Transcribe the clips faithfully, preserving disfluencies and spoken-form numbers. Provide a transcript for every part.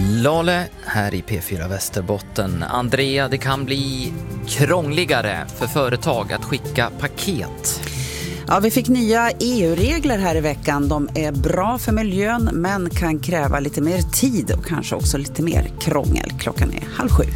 Lale här i P fyra Västerbotten. Andrea, det kan bli krångligare för företag att skicka paket. Ja, vi fick nya E U-regler här i veckan. De är bra för miljön men kan kräva lite mer tid och kanske också lite mer krångel. Klockan är halv sju.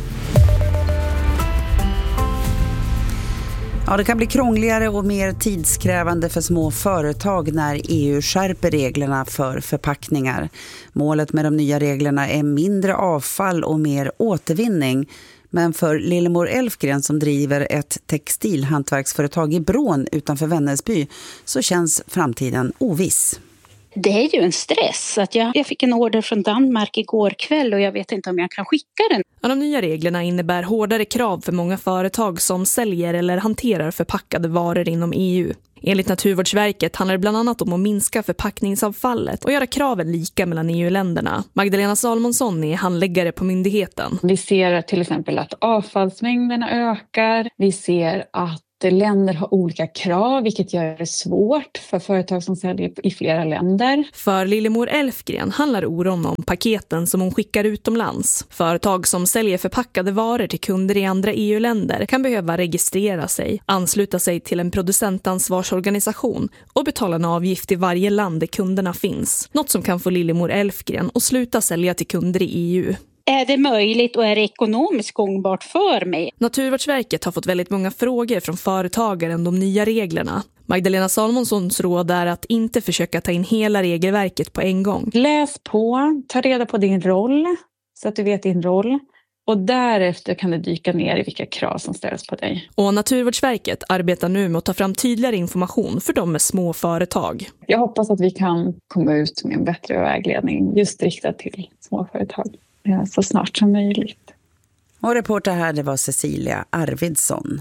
Ja, det kan bli krångligare och mer tidskrävande för små företag när E U skärper reglerna för förpackningar. Målet med de nya reglerna är mindre avfall och mer återvinning. Men för Lillemor Elfgren som driver ett textilhantverksföretag i Brån utanför Vännäsby så känns framtiden oviss. Det är ju en stress. Att jag, jag fick en order från Danmark igår kväll och jag vet inte om jag kan skicka den. Ja, de nya reglerna innebär hårdare krav för många företag som säljer eller hanterar förpackade varor inom E U. Enligt Naturvårdsverket handlar det bland annat om att minska förpackningsavfallet och göra kraven lika mellan E U-länderna. Magdalena Salmonsson är handläggare på myndigheten. Vi ser till exempel att avfallsmängderna ökar. Vi ser att länder har olika krav, vilket gör det svårt för företag som säljer i flera länder. För Lillemor Elfgren handlar oron om paketen som hon skickar utomlands. Företag som säljer förpackade varor till kunder i andra E U-länder kan behöva registrera sig, ansluta sig till en producentansvarsorganisation och betala en avgift i varje land där kunderna finns. Något som kan få Lillemor Elfgren att sluta sälja till kunder i E U. Är det möjligt och är det ekonomiskt gångbart för mig? Naturvårdsverket har fått väldigt många frågor från företagare om de nya reglerna. Magdalena Salmonssons råd är att inte försöka ta in hela regelverket på en gång. Läs på, ta reda på din roll så att du vet din roll. Och därefter kan du dyka ner i vilka krav som ställs på dig. Och Naturvårdsverket arbetar nu med att ta fram tydligare information för de med små företag. Jag hoppas att vi kan komma ut med en bättre vägledning just riktat till småföretag. Ja, så snart som möjligt. Och reporter här, det var Cecilia Arvidsson.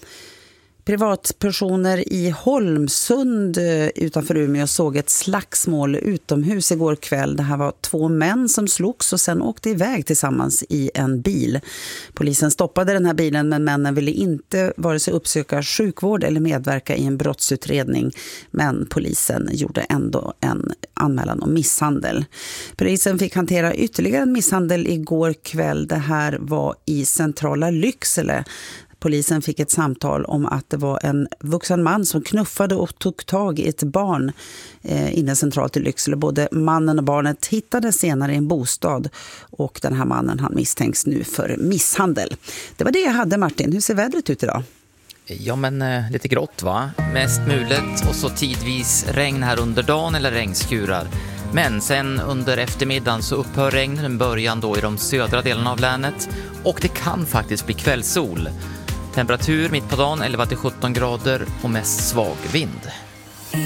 Privatpersoner i Holmsund utanför Umeå såg ett slagsmål utomhus igår kväll. Det här var två män som slogs och sen åkte iväg tillsammans i en bil. Polisen stoppade den här bilen men männen ville inte vare sig uppsöka sjukvård eller medverka i en brottsutredning. Men polisen gjorde ändå en anmälan om misshandel. Polisen fick hantera ytterligare en misshandel igår kväll. Det här var i centrala Lycksele. Polisen fick ett samtal om att det var en vuxen man som knuffade och tog tag i ett barn eh, inne centralt i Lycksele. Både mannen och barnet hittades senare i en bostad och den här mannen han misstänks nu för misshandel. Det var det jag hade, Martin. Hur ser vädret ut idag? Ja, men eh, lite grått va? Mest mulet och så tidvis regn här under dagen eller regnskurar. Men sen under eftermiddagen så upphör regnen början då i de södra delarna av länet och det kan faktiskt bli kvällssol. Temperatur mitt på dagen elva till sjutton grader och mest svag vind.